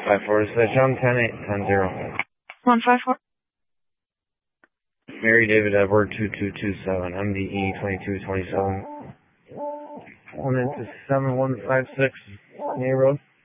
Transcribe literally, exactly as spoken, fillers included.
five four, is that John ten eight ten zero? one five four. Mary David Edward two two two seven, M D E twenty-two twenty-seven. One into seven one five six, May Road.